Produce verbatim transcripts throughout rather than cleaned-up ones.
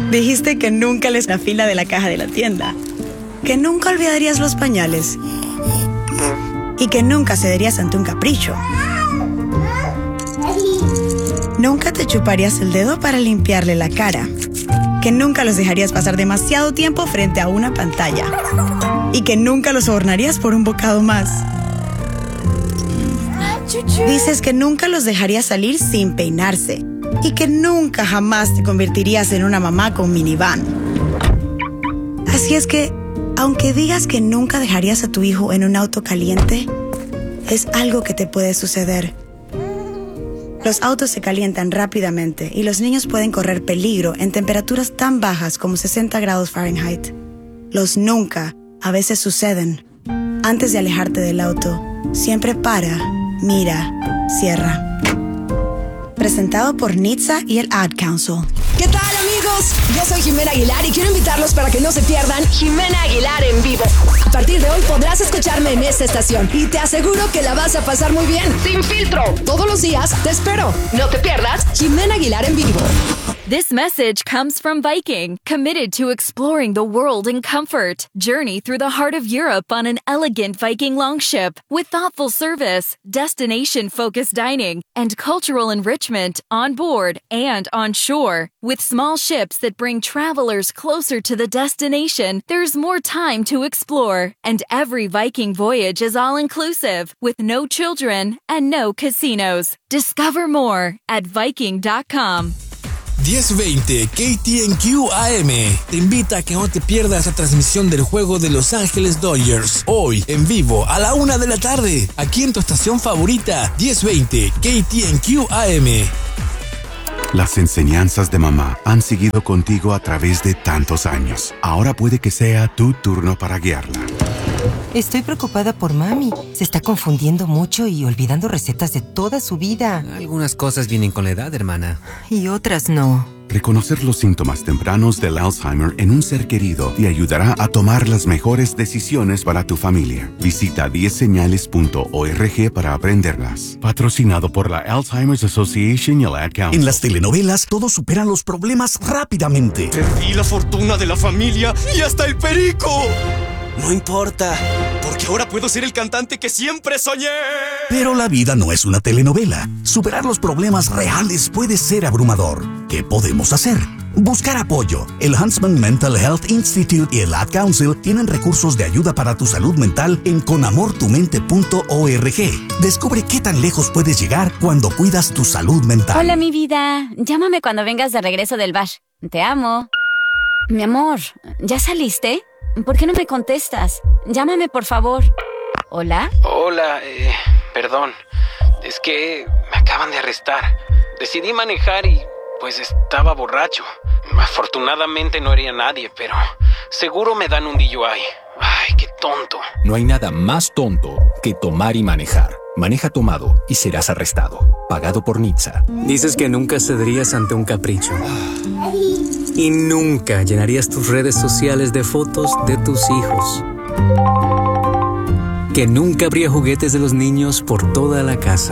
Dijiste que nunca les la fila de la caja de la tienda, que nunca olvidarías los pañales y que nunca cederías ante un capricho. Nunca te chuparías el dedo para limpiarle la cara, que nunca los dejarías pasar demasiado tiempo frente a una pantalla y que nunca los sobornarías por un bocado más. Dices que nunca los dejarías salir sin peinarse y que nunca jamás te convertirías en una mamá con minivan. Así es que, aunque digas que nunca dejarías a tu hijo en un auto caliente, es algo que te puede suceder. Los autos se calientan rápidamente y los niños pueden correr peligro en temperaturas tan bajas como sesenta grados Fahrenheit. Los nunca a veces suceden. Antes de alejarte del auto, siempre para, mira, cierra. Presentado por N H T S A y el Ad Council. ¿Qué tal, amigos? Yo soy Jimena Aguilar y quiero invitarlos para que no se pierdan Jimena Aguilar en vivo. A partir de hoy podrás escucharme en esta estación y te aseguro que la vas a pasar muy bien. Sin filtro. Todos los días te espero. No te pierdas Jimena Aguilar en vivo. This message comes from Viking, committed to exploring the world in comfort. Journey through the heart of Europe on an elegant Viking longship with thoughtful service, destination-focused dining, and cultural enrichment on board and on shore. With small ships that bring travelers closer to the destination, there's more time to explore. And every Viking voyage is all-inclusive, with no children and no casinos. Discover more at viking dot com. diez veinte K T N Q A M te invita a que no te pierdas la transmisión del juego de Los Ángeles Dodgers, hoy en vivo a la una de la tarde, aquí en tu estación favorita, diez veinte K T N Q A M. Las enseñanzas de mamá han seguido contigo a través de tantos años. Ahora puede que sea tu turno para guiarla. Estoy preocupada por mami. Se está confundiendo mucho y olvidando recetas de toda su vida. Algunas cosas vienen con la edad, hermana. Y otras no. Reconocer los síntomas tempranos del Alzheimer en un ser querido te ayudará a tomar las mejores decisiones para tu familia. Visita diez señales punto org para aprenderlas. Patrocinado por la Alzheimer's Association y el Ad Council. En las telenovelas, todos superan los problemas rápidamente. Perdí la fortuna de la familia y hasta el perico. No importa, porque ahora puedo ser el cantante que siempre soñé. Pero la vida no es una telenovela. Superar los problemas reales puede ser abrumador. ¿Qué podemos hacer? Buscar apoyo. El Huntsman Mental Health Institute y el Ad Council tienen recursos de ayuda para tu salud mental en con amor tu mente punto org. Descubre qué tan lejos puedes llegar cuando cuidas tu salud mental. Hola, mi vida. Llámame cuando vengas de regreso del bar. Te amo. Mi amor, ¿ya saliste? ¿Por qué no me contestas? Llámame, por favor. ¿Hola? Hola, eh, perdón. Es que me acaban de arrestar. Decidí manejar y, pues, estaba borracho. Afortunadamente no hería a nadie, pero seguro me dan un D U I. Ay, qué tonto. No hay nada más tonto que tomar y manejar. Maneja tomado y serás arrestado. Pagado por N H T S A. Dices que nunca cederías ante un capricho. Y nunca llenarías tus redes sociales de fotos de tus hijos. Que nunca habría juguetes de los niños por toda la casa.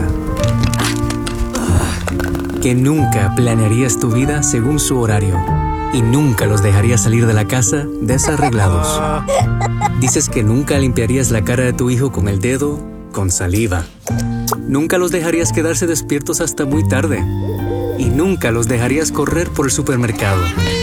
Que nunca planearías tu vida según su horario. Y nunca los dejarías salir de la casa desarreglados. Dices que nunca limpiarías la cara de tu hijo con el dedo, con saliva. Nunca los dejarías quedarse despiertos hasta muy tarde. Y nunca los dejarías correr por el supermercado.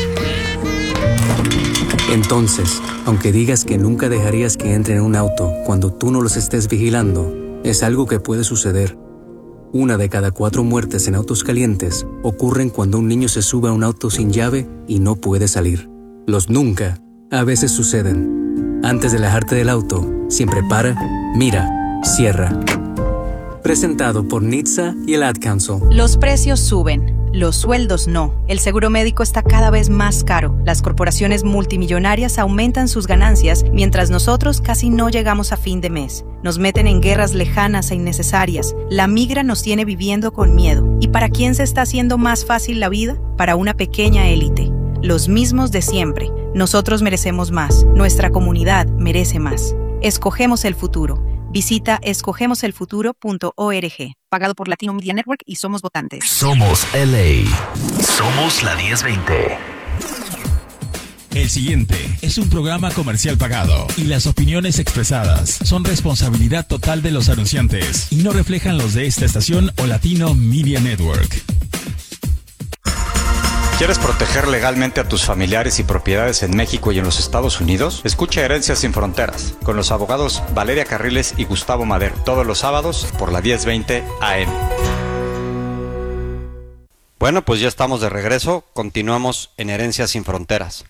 Entonces, aunque digas que nunca dejarías que entren en un auto cuando tú no los estés vigilando, es algo que puede suceder. Una de cada cuatro muertes en autos calientes ocurren cuando un niño se sube a un auto sin llave y no puede salir. Los nunca a veces suceden. Antes de alejarte del auto, siempre para, mira, cierra. Presentado por N H T S A y el Ad Council. Los precios suben, los sueldos no. El seguro médico está cada vez más caro. Las corporaciones multimillonarias aumentan sus ganancias mientras nosotros casi no llegamos a fin de mes. Nos meten en guerras lejanas e innecesarias. La migra nos tiene viviendo con miedo. ¿Y para quién se está haciendo más fácil la vida? Para una pequeña élite. Los mismos de siempre. Nosotros merecemos más. Nuestra comunidad merece más. Escogemos el futuro. Visita escogemos el futuro punto org. Pagado por Latino Media Network y somos votantes. Somos L A. Somos la diez veinte. El siguiente es un programa comercial pagado y las opiniones expresadas son responsabilidad total de los anunciantes y no reflejan los de esta estación o Latino Media Network. ¿Quieres proteger legalmente a tus familiares y propiedades en México y en los Estados Unidos? Escucha Herencias sin Fronteras con los abogados Valeria Carriles y Gustavo Madero todos los sábados por la diez veinte A M. Bueno, pues ya estamos de regreso. Continuamos en Herencias sin Fronteras.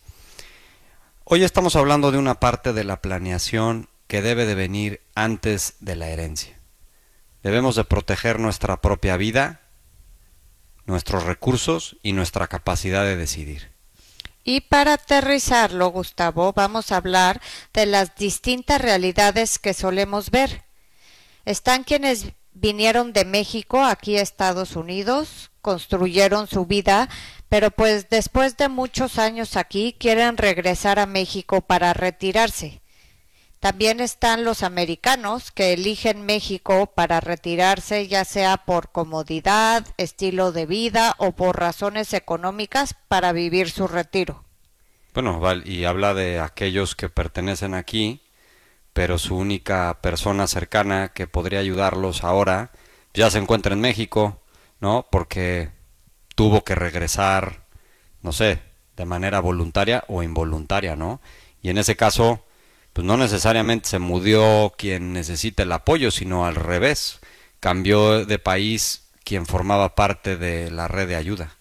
Hoy estamos hablando de una parte de la planeación que debe de venir antes de la herencia. Debemos de proteger nuestra propia vida, nuestros recursos y nuestra capacidad de decidir. Y para aterrizarlo, Gustavo, vamos a hablar de las distintas realidades que solemos ver. Están quienes vinieron de México aquí a Estados Unidos, construyeron su vida, pero pues después de muchos años aquí quieren regresar a México para retirarse. También están los americanos que eligen México para retirarse, ya sea por comodidad, estilo de vida o por razones económicas para vivir su retiro. Bueno, Val, y habla de aquellos que pertenecen aquí, pero su única persona cercana que podría ayudarlos ahora ya se encuentra en México, ¿no? Porque tuvo que regresar, no sé, de manera voluntaria o involuntaria, ¿no? Y en ese caso, pues no necesariamente se mudó quien necesita el apoyo, sino al revés, cambió de país quien formaba parte de la red de ayuda.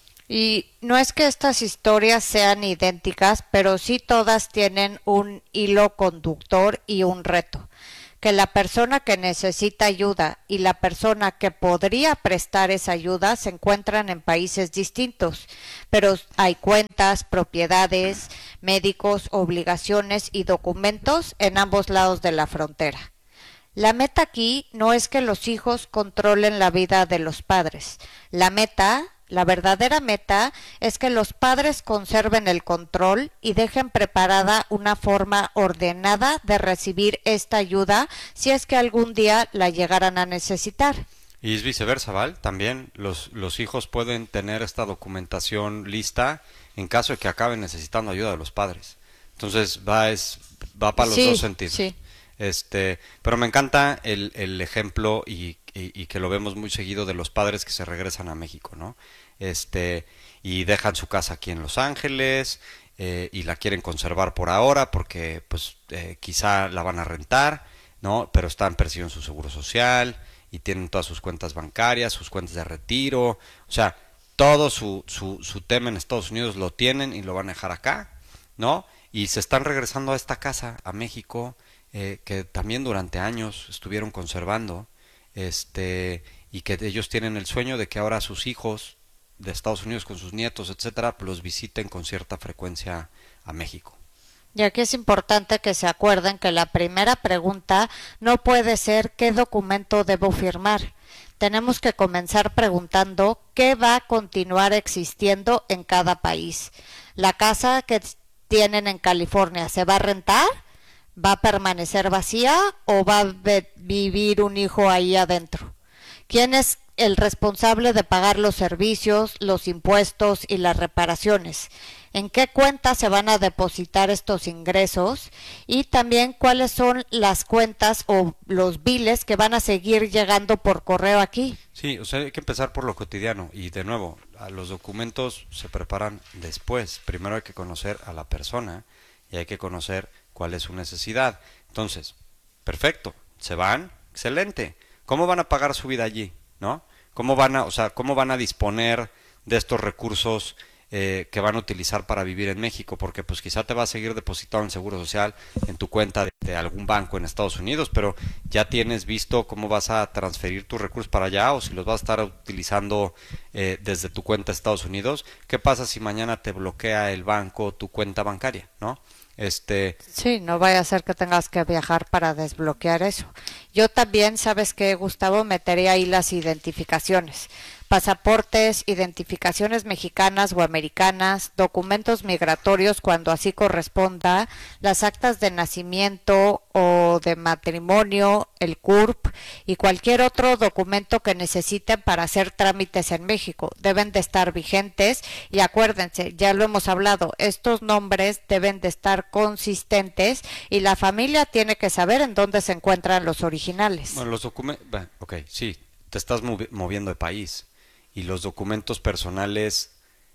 Y no es que estas historias sean idénticas, pero sí todas tienen un hilo conductor y un reto. Que la persona que necesita ayuda y la persona que podría prestar esa ayuda se encuentran en países distintos, pero hay cuentas, propiedades, médicos, obligaciones y documentos en ambos lados de la frontera. La meta aquí no es que los hijos controlen la vida de los padres. La meta, la verdadera meta, es que los padres conserven el control y dejen preparada una forma ordenada de recibir esta ayuda si es que algún día la llegaran a necesitar. Y es viceversa, ¿vale? También los, los hijos pueden tener esta documentación lista en caso de que acaben necesitando ayuda de los padres. Entonces va, es, va para los sí, dos sentidos. Sí. Este, pero me encanta el, el ejemplo y, y, y que lo vemos muy seguido de los padres que se regresan a México, ¿no? Este, y dejan su casa aquí en Los Ángeles eh, y la quieren conservar por ahora porque pues eh, quizá la van a rentar, ¿no? Pero están percibiendo su seguro social y tienen todas sus cuentas bancarias, sus cuentas de retiro, o sea, todo su, su, su tema en Estados Unidos lo tienen y lo van a dejar acá, ¿no? Y se están regresando a esta casa, a México, Eh, que también durante años estuvieron conservando, este, y que ellos tienen el sueño de que ahora sus hijos de Estados Unidos con sus nietos, etcétera, los visiten con cierta frecuencia a México. Y aquí es importante que se acuerden que la primera pregunta no puede ser ¿qué documento debo firmar? Tenemos que comenzar preguntando ¿qué va a continuar existiendo en cada país? ¿La casa que tienen en California se va a rentar? ¿Va a permanecer vacía o va a vivir un hijo ahí adentro? ¿Quién es el responsable de pagar los servicios, los impuestos y las reparaciones? ¿En qué cuentas se van a depositar estos ingresos? Y también cuáles son las cuentas o los biles que van a seguir llegando por correo aquí. Sí, o sea, hay que empezar por lo cotidiano y de nuevo, los documentos se preparan después. Primero hay que conocer a la persona y hay que conocer cuál es su necesidad. Entonces, perfecto, se van, excelente. ¿Cómo van a pagar su vida allí, no? ¿Cómo van a, o sea, cómo van a disponer de estos recursos eh, que van a utilizar para vivir en México? Porque pues quizá te va a seguir depositando en Seguro Social en tu cuenta de, de algún banco en Estados Unidos, pero ya tienes visto cómo vas a transferir tus recursos para allá o si los vas a estar utilizando eh, desde tu cuenta de Estados Unidos. ¿Qué pasa si mañana te bloquea el banco tu cuenta bancaria, no? Este... Sí, no vaya a ser que tengas que viajar para desbloquear eso. Yo también, ¿sabes qué, Gustavo? Metería ahí las identificaciones, pasaportes, identificaciones mexicanas o americanas, documentos migratorios cuando así corresponda, las actas de nacimiento o de matrimonio, el C U R P y cualquier otro documento que necesiten para hacer trámites en México. Deben de estar vigentes y acuérdense, ya lo hemos hablado, estos nombres deben de estar consistentes y la familia tiene que saber en dónde se encuentran los originales. Bueno, los documentos, ok, sí, te estás movi moviendo de país y los documentos personales,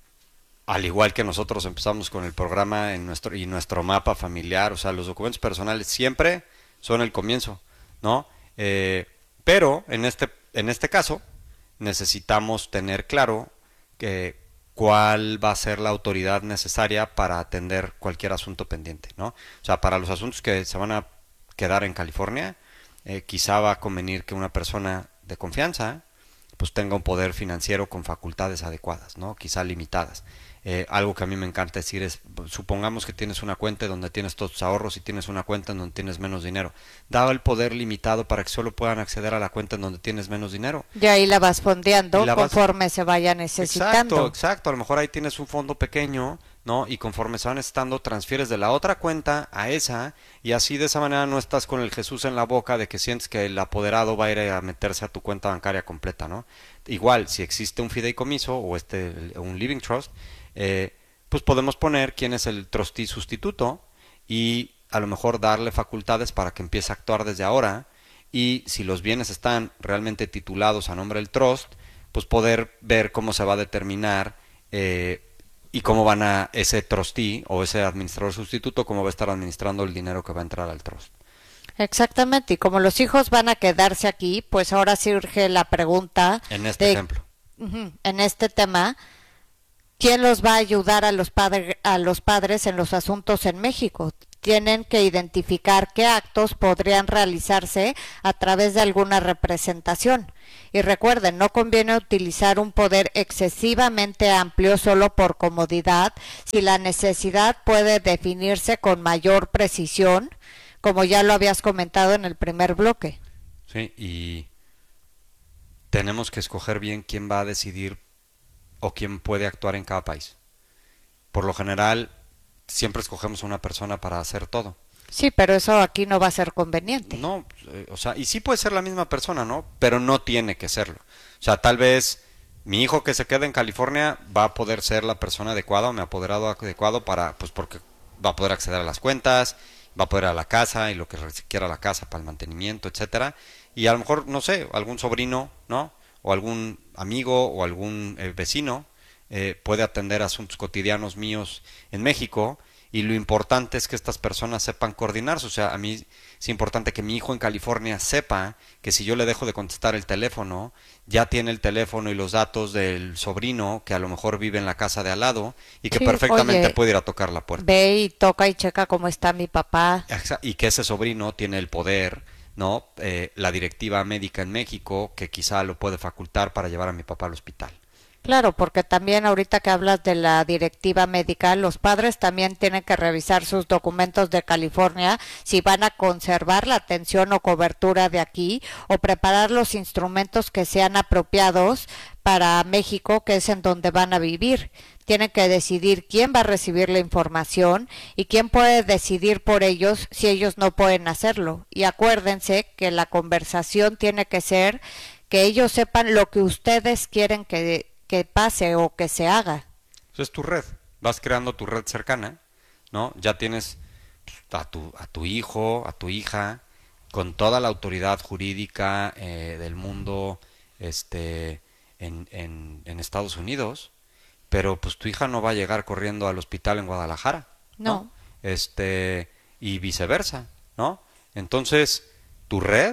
al igual que nosotros empezamos con el programa en nuestro y nuestro mapa familiar, o sea, los documentos personales siempre son el comienzo, ¿no? Eh, pero en este en este caso necesitamos tener claro que cuál va a ser la autoridad necesaria para atender cualquier asunto pendiente, ¿no? O sea, para los asuntos que se van a quedar en California, eh, quizá va a convenir que una persona de confianza pues tenga un poder financiero con facultades adecuadas, ¿no? Quizá limitadas. Eh, algo que a mí me encanta decir es, supongamos que tienes una cuenta donde tienes todos tus ahorros y tienes una cuenta en donde tienes menos dinero. Da el poder limitado para que solo puedan acceder a la cuenta en donde tienes menos dinero. Y ahí la vas fondeando la conforme vas... se vaya necesitando. Exacto, exacto. A lo mejor ahí tienes un fondo pequeño, ¿no? Y conforme se va necesitando, transfieres de la otra cuenta a esa y así de esa manera no estás con el Jesús en la boca de que sientes que el apoderado va a ir a meterse a tu cuenta bancaria completa, ¿no? Igual, si existe un fideicomiso o este un living trust, eh, pues podemos poner quién es el trustee sustituto y a lo mejor darle facultades para que empiece a actuar desde ahora y si los bienes están realmente titulados a nombre del trust, pues poder ver cómo se va a determinar eh, y cómo van a ese trustee o ese administrador sustituto, cómo va a estar administrando el dinero que va a entrar al trust. Exactamente, y como los hijos van a quedarse aquí, pues ahora surge la pregunta en este de, ejemplo, uh-huh, en este tema, ¿quién los va a ayudar a los padres a los padres en los asuntos en México? Tienen que identificar qué actos podrían realizarse a través de alguna representación. Y recuerden, no conviene utilizar un poder excesivamente amplio solo por comodidad, si la necesidad puede definirse con mayor precisión, como ya lo habías comentado en el primer bloque. Sí, y tenemos que escoger bien quién va a decidir o quién puede actuar en cada país. Por lo general, siempre escogemos a una persona para hacer todo. Sí, pero eso aquí no va a ser conveniente. No, eh, o sea, y sí puede ser la misma persona, ¿no? Pero no tiene que serlo. O sea, tal vez mi hijo que se quede en California va a poder ser la persona adecuada o mi apoderado adecuado para, pues porque va a poder acceder a las cuentas, va a poder ir a la casa y lo que requiera la casa para el mantenimiento, etcétera. Y a lo mejor, no sé, algún sobrino, ¿no? O algún amigo o algún eh, vecino eh, puede atender asuntos cotidianos míos en México y lo importante es que estas personas sepan coordinarse. O sea, a mí es importante que mi hijo en California sepa que si yo le dejo de contestar el teléfono, ya tiene el teléfono y los datos del sobrino que a lo mejor vive en la casa de al lado y que sí, perfectamente oye, puede ir a tocar la puerta. Ve y toca y checa cómo está mi papá. Y que ese sobrino tiene el poder, ¿no? Eh, la directiva médica en México que quizá lo puede facultar para llevar a mi papá al hospital. Claro, porque también ahorita que hablas de la directiva médica, los padres también tienen que revisar sus documentos de California si van a conservar la atención o cobertura de aquí o preparar los instrumentos que sean apropiados para México, que es en donde van a vivir. Tienen que decidir quién va a recibir la información y quién puede decidir por ellos si ellos no pueden hacerlo. Y acuérdense que la conversación tiene que ser que ellos sepan lo que ustedes quieren que que pase o que se haga. Eso es tu red, vas creando tu red cercana, ¿no? Ya tienes a tu, a tu hijo, a tu hija, con toda la autoridad jurídica eh, del mundo este, en, en, en Estados Unidos, pero pues tu hija no va a llegar corriendo al hospital en Guadalajara, ¿no? No. Este, y viceversa, ¿no? Entonces, tu red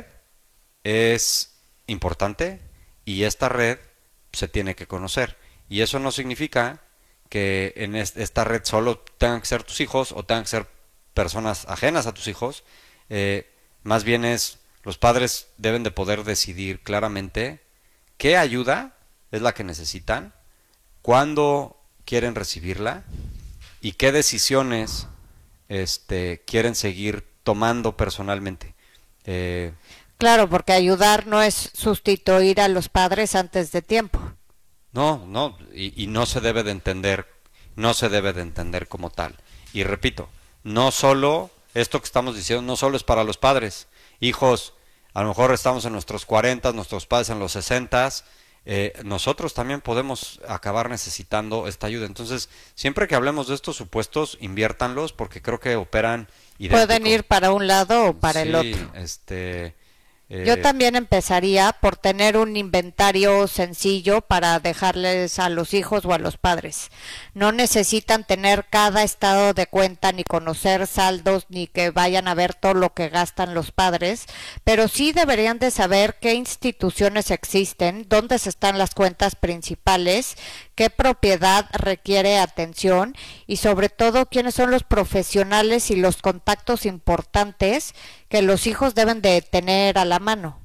es importante y esta red se tiene que conocer y eso no significa que en esta red solo tengan que ser tus hijos o tengan que ser personas ajenas a tus hijos, eh, más bien es los padres deben de poder decidir claramente qué ayuda es la que necesitan, cuándo quieren recibirla y qué decisiones este, quieren seguir tomando personalmente. Eh, Claro, porque ayudar no es sustituir a los padres antes de tiempo. No, no, y, y no se debe de entender, no se debe de entender como tal. Y repito, no solo, esto que estamos diciendo, no solo es para los padres. Hijos, a lo mejor estamos en nuestros cuarenta, nuestros padres en los sesenta, eh, nosotros también podemos acabar necesitando esta ayuda. Entonces, siempre que hablemos de estos supuestos, inviértanlos porque creo que operan idéntico. Pueden ir para un lado o para sí, el otro. Este, eh, Yo también empezaría por tener un inventario sencillo para dejarles a los hijos o a los padres. No necesitan tener cada estado de cuenta, ni conocer saldos, ni que vayan a ver todo lo que gastan los padres, pero sí deberían de saber qué instituciones existen, dónde están las cuentas principales, qué propiedad requiere atención y sobre todo quiénes son los profesionales y los contactos importantes que los hijos deben de tener a la mano.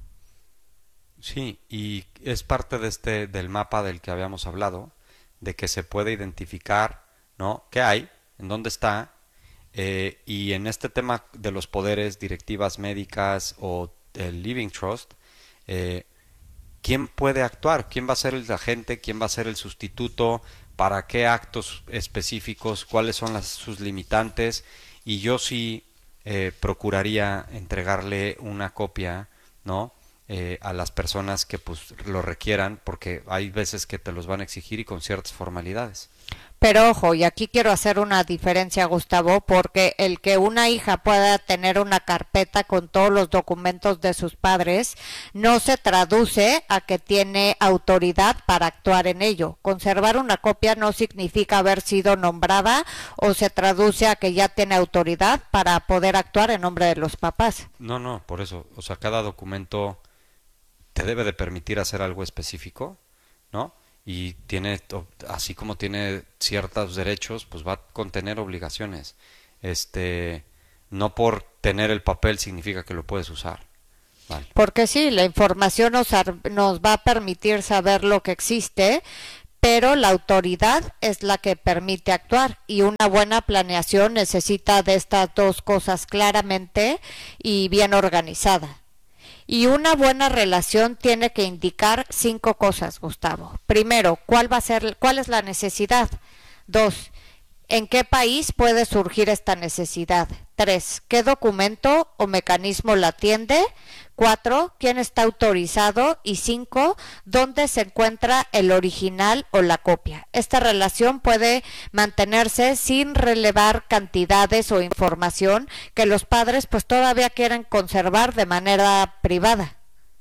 Sí, y es parte de este del mapa del que habíamos hablado, de que se puede identificar, ¿no? ¿Qué hay? ¿En dónde está? Eh, y en este tema de los poderes, directivas médicas o el Living Trust, eh, ¿quién puede actuar? ¿Quién va a ser el agente? ¿Quién va a ser el sustituto? ¿Para qué actos específicos? ¿Cuáles son las, sus limitantes? Y yo sí eh, procuraría entregarle una copia, ¿no? Eh, a las personas que pues lo requieran, porque hay veces que te los van a exigir y con ciertas formalidades. Pero ojo, y aquí quiero hacer una diferencia, Gustavo, porque el que una hija pueda tener una carpeta con todos los documentos de sus padres no se traduce a que tiene autoridad para actuar en ello. Conservar una copia no significa haber sido nombrada o se traduce a que ya tiene autoridad para poder actuar en nombre de los papás. No, no, por eso, o sea, cada documento te debe de permitir hacer algo específico, ¿no? Y tiene, así como tiene ciertos derechos, pues va a contener obligaciones. Este, no por tener el papel significa que lo puedes usar. Vale. Porque sí, la información nos, nos va a permitir saber lo que existe, pero la autoridad es la que permite actuar y una buena planeación necesita de estas dos cosas claramente y bien organizada. Y una buena relación tiene que indicar cinco cosas, Gustavo. Primero, ¿cuál va a ser, cuál es la necesidad? Dos, ¿en qué país puede surgir esta necesidad? Tres, ¿qué documento o mecanismo la atiende? Cuatro, ¿quién está autorizado? Y cinco, ¿dónde se encuentra el original o la copia? Esta relación puede mantenerse sin relevar cantidades o información que los padres pues todavía quieren conservar de manera privada.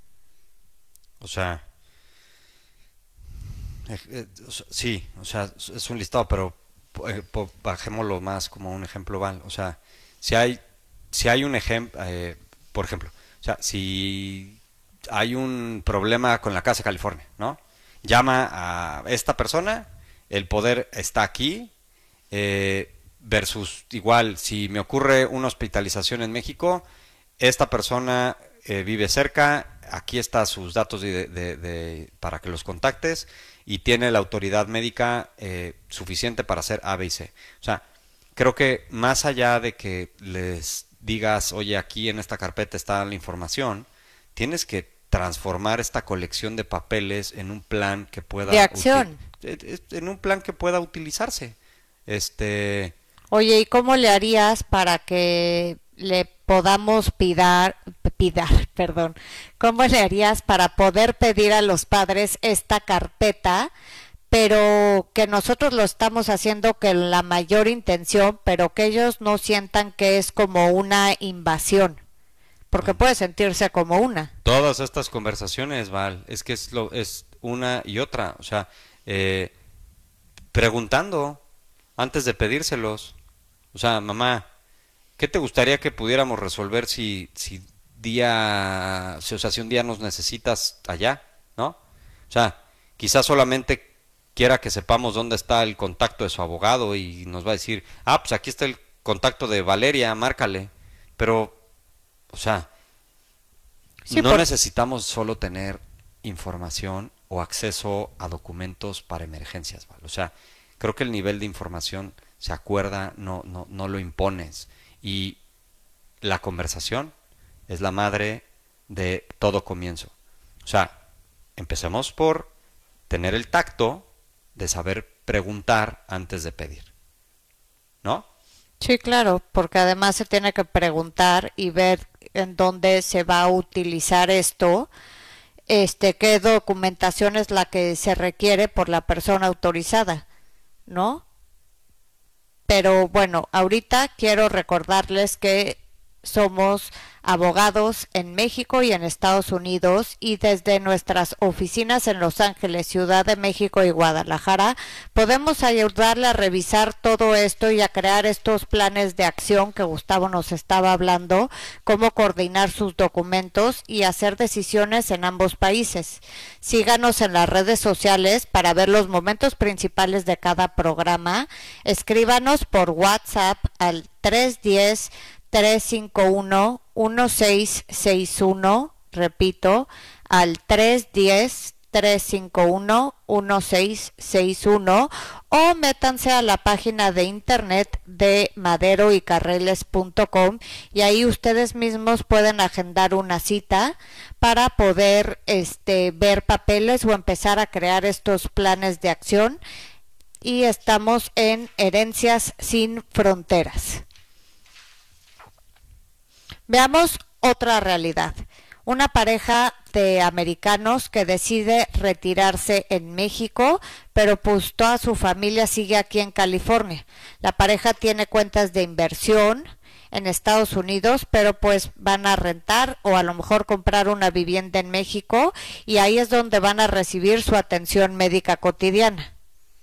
O sea, eh, eh, sí, o sea, es un listado, pero eh, bajémoslo más como un ejemplo, ¿vale? O sea, si hay, si hay un ejemplo, eh, por ejemplo, o sea, si hay un problema con la Casa California, ¿no? Llama a esta persona, el poder está aquí, eh, versus igual, si me ocurre una hospitalización en México, esta persona eh, vive cerca, aquí están sus datos de, de, de, para que los contactes y tiene la autoridad médica eh, suficiente para hacer A, B y C. O sea, creo que más allá de que les digas, oye, aquí en esta carpeta está la información, tienes que transformar esta colección de papeles en un plan que pueda... De acción. En un plan que pueda utilizarse. Este... Oye, ¿y cómo le harías para que le podamos pidar, pidar, perdón, cómo le harías para poder pedir a los padres esta carpeta, pero que nosotros lo estamos haciendo con la mayor intención, pero que ellos no sientan que es como una invasión? Porque puede sentirse como una. Todas estas conversaciones, Val, es que es, lo, es una y otra. O sea, eh, preguntando antes de pedírselos. O sea, mamá, ¿qué te gustaría que pudiéramos resolver si, si día, si, o sea, si un día nos necesitas allá, ¿no? O sea, quizás solamente quiera que sepamos dónde está el contacto de su abogado y nos va a decir, ah, pues aquí está el contacto de Valeria, márcale. Pero, o sea, sí, no por... necesitamos solo tener información o acceso a documentos para emergencias, ¿vale? O sea, creo que el nivel de información se acuerda, no, no, no lo impones. Y la conversación es la madre de todo comienzo. O sea, empecemos por tener el tacto de saber preguntar antes de pedir, ¿no? Sí, claro, porque además se tiene que preguntar y ver en dónde se va a utilizar esto, este, qué documentación es la que se requiere por la persona autorizada, ¿no? Pero bueno, ahorita quiero recordarles que somos abogados en México y en Estados Unidos, y desde nuestras oficinas en Los Ángeles, Ciudad de México y Guadalajara podemos ayudarle a revisar todo esto y a crear estos planes de acción que Gustavo nos estaba hablando, cómo coordinar sus documentos y hacer decisiones en ambos países. Síganos en las redes sociales para ver los momentos principales de cada programa. Escríbanos por WhatsApp al tres uno cero, tres cinco uno, uno seis seis uno, repito, al tres uno cero, tres cinco uno, uno seis seis uno, o métanse a la página de internet de madero y carreles punto com y ahí ustedes mismos pueden agendar una cita para poder este, ver papeles o empezar a crear estos planes de acción. Y estamos en Herencias Sin Fronteras. Veamos otra realidad. Una pareja de americanos que decide retirarse en México, pero pues toda su familia sigue aquí en California. La pareja tiene cuentas de inversión en Estados Unidos, pero pues van a rentar o a lo mejor comprar una vivienda en México, y ahí es donde van a recibir su atención médica cotidiana.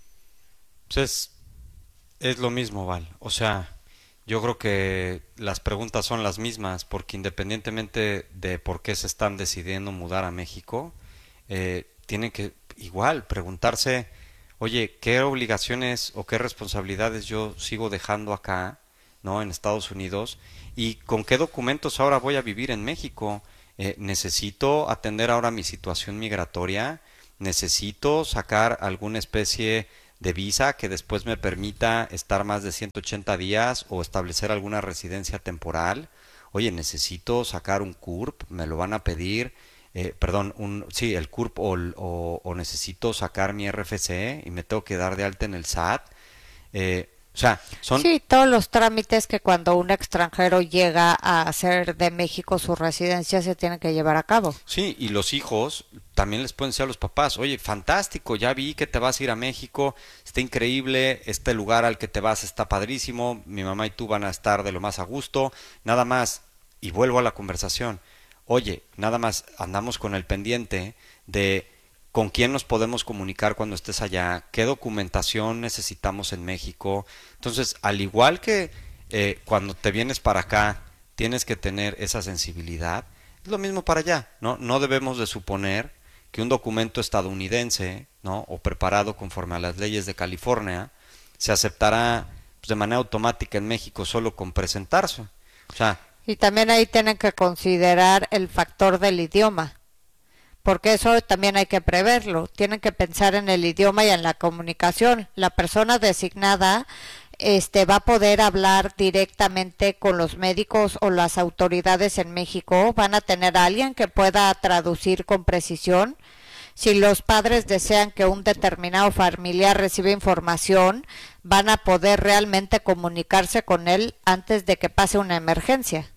Pues es, es lo mismo, Val. O sea, yo creo que las preguntas son las mismas, porque independientemente de por qué se están decidiendo mudar a México, eh, tienen que igual preguntarse, oye, ¿qué obligaciones o qué responsabilidades yo sigo dejando acá, ¿no? En Estados Unidos, y con qué documentos ahora voy a vivir en México. Eh, necesito atender ahora mi situación migratoria, necesito sacar alguna especie de visa que después me permita estar más de ciento ochenta días o establecer alguna residencia temporal. Oye, necesito sacar un C U R P, me lo van a pedir, eh, perdón, un, sí, el C U R P, o, o, o necesito sacar mi R F C y me tengo que dar de alta en el S A T. Eh, O sea, son... Sí, todos los trámites que cuando un extranjero llega a hacer de México su residencia se tienen que llevar a cabo. Sí, y los hijos también les pueden decir a los papás, oye, fantástico, ya vi que te vas a ir a México, está increíble, este lugar al que te vas está padrísimo, mi mamá y tú van a estar de lo más a gusto, nada más, y vuelvo a la conversación, oye, nada más andamos con el pendiente de con quién nos podemos comunicar cuando estés allá, qué documentación necesitamos en México. Entonces, al igual que eh, cuando te vienes para acá, tienes que tener esa sensibilidad, es lo mismo para allá, ¿no? No debemos de suponer que un documento estadounidense, ¿no? O preparado conforme a las leyes de California, se aceptará pues, de manera automática en México solo con presentarse. O sea, y también ahí tienen que considerar el factor del idioma, porque eso también hay que preverlo. Tienen que pensar en el idioma y en la comunicación. La persona designada este, va a poder hablar directamente con los médicos o las autoridades en México. Van a tener a alguien que pueda traducir con precisión. Si los padres desean que un determinado familiar reciba información, van a poder realmente comunicarse con él antes de que pase una emergencia.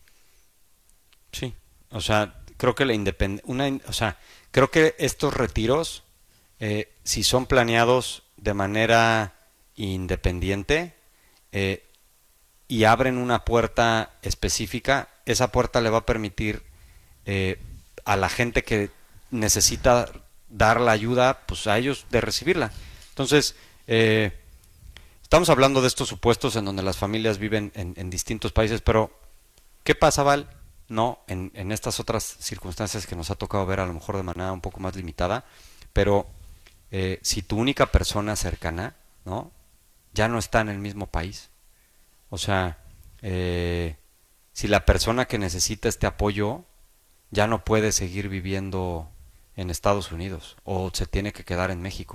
Sí, o sea, creo que la independ... una, o sea, creo que estos retiros, eh, si son planeados de manera independiente eh, y abren una puerta específica, esa puerta le va a permitir eh, a la gente que necesita dar la ayuda, pues a ellos de recibirla. Entonces, eh, estamos hablando de estos supuestos en donde las familias viven en, en distintos países, pero ¿qué pasa, Val? No, en, en estas otras circunstancias que nos ha tocado ver a lo mejor de manera un poco más limitada, pero eh, si tu única persona cercana, ¿no? Ya no está en el mismo país, o sea, eh, si la persona que necesita este apoyo ya no puede seguir viviendo en Estados Unidos o se tiene que quedar en México.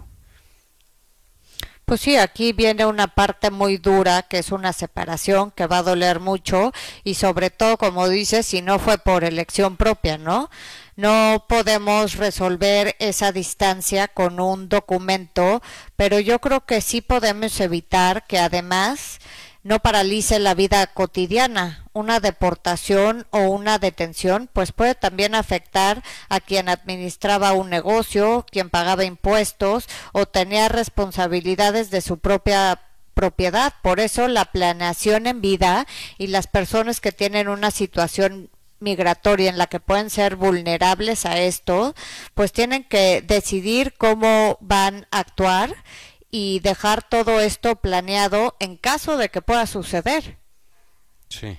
Pues sí, aquí viene una parte muy dura, que es una separación que va a doler mucho, y sobre todo, como dices, si no fue por elección propia, ¿no? No podemos resolver esa distancia con un documento, pero yo creo que sí podemos evitar que además no paralice la vida cotidiana. Una deportación o una detención pues puede también afectar a quien administraba un negocio, quien pagaba impuestos o tenía responsabilidades de su propia propiedad. Por eso la planeación en vida y las personas que tienen una situación migratoria en la que pueden ser vulnerables a esto, pues tienen que decidir cómo van a actuar y dejar todo esto planeado en caso de que pueda suceder. Sí,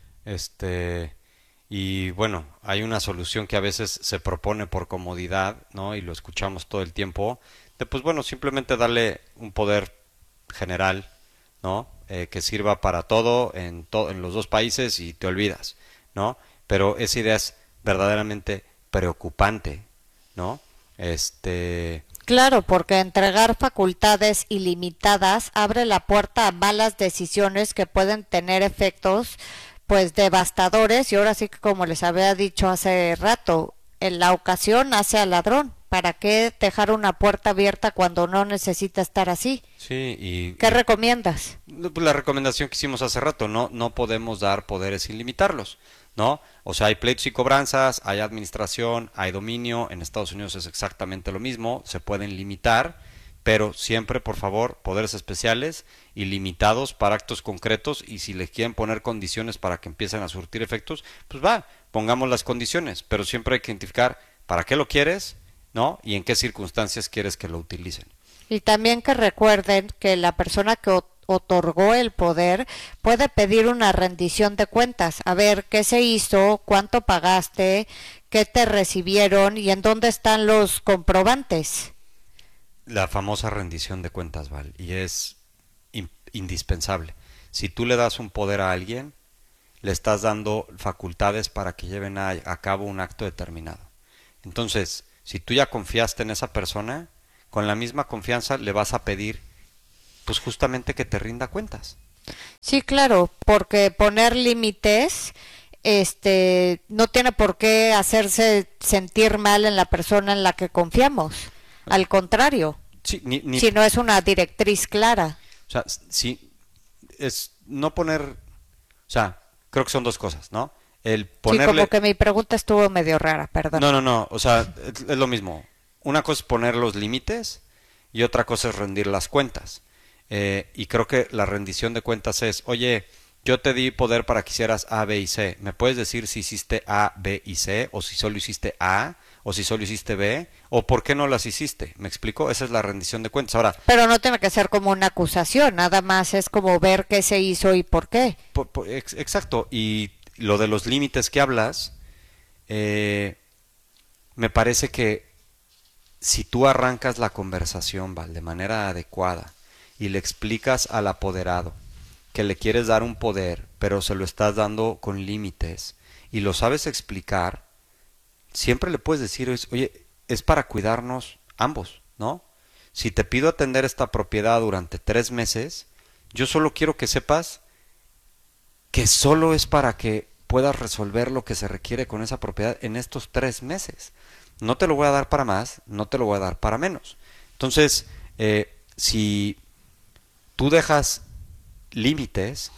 este, y bueno, hay una solución que a veces se propone por comodidad, ¿no? Y lo escuchamos todo el tiempo, de pues bueno, simplemente darle un poder general, ¿no? Eh, que sirva para todo en, to en los dos países y te olvidas, ¿no? Pero esa idea es verdaderamente preocupante, ¿no? Este... Claro, porque entregar facultades ilimitadas abre la puerta a malas decisiones que pueden tener efectos pues devastadores, y ahora sí que como les había dicho hace rato, en la ocasión hace al ladrón. ¿Para qué dejar una puerta abierta cuando no necesita estar así? Sí, y... ¿Qué y, recomiendas? La recomendación que hicimos hace rato, no, no podemos dar poderes sin limitarlos, ¿no? O sea, hay pleitos y cobranzas, hay administración, hay dominio, en Estados Unidos es exactamente lo mismo, se pueden limitar, pero siempre, por favor, poderes especiales y limitados para actos concretos, y si les quieren poner condiciones para que empiecen a surtir efectos, pues va, pongamos las condiciones, pero siempre hay que identificar para qué lo quieres, ¿no? Y en qué circunstancias quieres que lo utilicen. Y también que recuerden que la persona que otorgó el poder puede pedir una rendición de cuentas, a ver qué se hizo, cuánto pagaste, qué te recibieron y en dónde están los comprobantes. La famosa rendición de cuentas, Val, y es in indispensable. Si tú le das un poder a alguien, le estás dando facultades para que lleven a, a cabo un acto determinado. Entonces, si tú ya confiaste en esa persona, con la misma confianza le vas a pedir pues justamente que te rinda cuentas. Sí, claro, porque poner límites este no tiene por qué hacerse sentir mal en la persona en la que confiamos. Al contrario, sí, ni, ni, si no es una directriz clara. O sea, si es no poner, o sea, creo que son dos cosas, ¿no? El ponerle... Sí, como que mi pregunta estuvo medio rara, perdón. No, no, no, o sea, es, es lo mismo. Una cosa es poner los límites y otra cosa es rendir las cuentas. Eh, y creo que la rendición de cuentas es, oye, yo te di poder para que hicieras A, B y C. ¿Me puedes decir si hiciste A, B y C? ¿O si solo hiciste A? ¿O si solo hiciste B? ¿O por qué no las hiciste? ¿Me explico? Esa es la rendición de cuentas. Ahora, pero no tiene que ser como una acusación, nada más es como ver qué se hizo y por qué. Por, por, ex, exacto, y lo de los límites que hablas, eh, me parece que si tú arrancas la conversación, Val, de manera adecuada y le explicas al apoderado que le quieres dar un poder, pero se lo estás dando con límites y lo sabes explicar, siempre le puedes decir, oye, es para cuidarnos ambos, ¿no? Si te pido atender esta propiedad durante tres meses, yo solo quiero que sepas que solo es para que puedas resolver lo que se requiere con esa propiedad en estos tres meses. No te lo voy a dar para más, no te lo voy a dar para menos. Entonces, eh, si tú dejas límites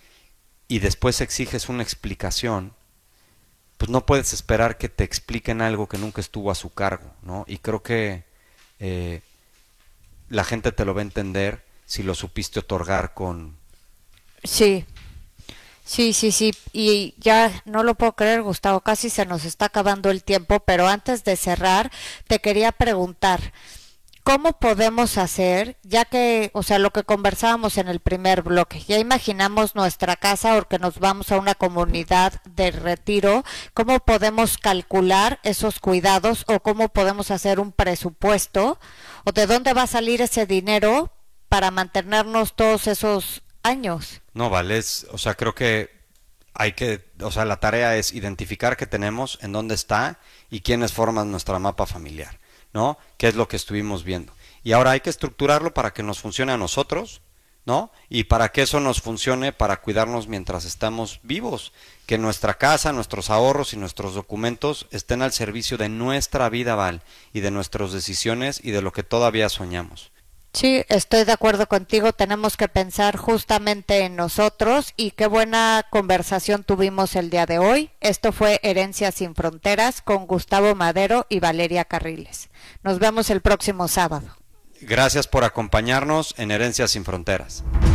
y después exiges una explicación, pues no puedes esperar que te expliquen algo que nunca estuvo a su cargo, ¿no? Y creo que eh, la gente te lo va a entender si lo supiste otorgar con... Sí, sí, sí, sí, y ya no lo puedo creer, Gustavo, casi se nos está acabando el tiempo, pero antes de cerrar, te quería preguntar, ¿cómo podemos hacer, ya que, o sea, lo que conversábamos en el primer bloque, ya imaginamos nuestra casa porque nos vamos a una comunidad de retiro, ¿cómo podemos calcular esos cuidados o cómo podemos hacer un presupuesto o de dónde va a salir ese dinero para mantenernos todos esos años? No, vale, es, o sea, creo que hay que, o sea, la tarea es identificar qué tenemos, en dónde está y quiénes forman nuestra mapa familiar, ¿no? ¿Qué es lo que estuvimos viendo? Y ahora hay que estructurarlo para que nos funcione a nosotros, ¿no? Y para que eso nos funcione, para cuidarnos mientras estamos vivos, que nuestra casa, nuestros ahorros y nuestros documentos estén al servicio de nuestra vida, Val, y de nuestras decisiones y de lo que todavía soñamos. Sí, estoy de acuerdo contigo, tenemos que pensar justamente en nosotros y qué buena conversación tuvimos el día de hoy. Esto fue Herencias sin Fronteras con Gustavo Madero y Valeria Carriles. Nos vemos el próximo sábado. Gracias por acompañarnos en Herencias sin Fronteras.